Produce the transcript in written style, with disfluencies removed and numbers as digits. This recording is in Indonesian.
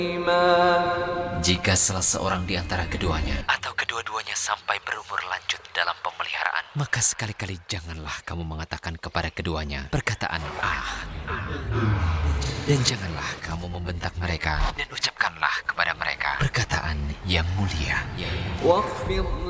Jika salah seorang di antara keduanya atau kedua-duanya sampai berumur lanjut dalam pemeliharaan, maka sekali-kali janganlah kamu mengatakan kepada keduanya perkataan "ah". Dan janganlah kamu membentak mereka dan ucapkanlah kepada mereka perkataan yang mulia.